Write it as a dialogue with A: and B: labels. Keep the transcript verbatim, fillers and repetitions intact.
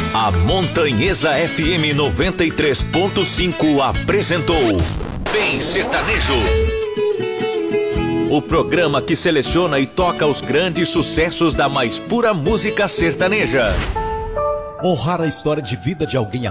A: A Montanhesa F M noventa e três ponto cinco apresentou Bem Sertanejo. O programa que seleciona e toca os grandes sucessos da mais pura música sertaneja.
B: Honrar a história de vida de alguém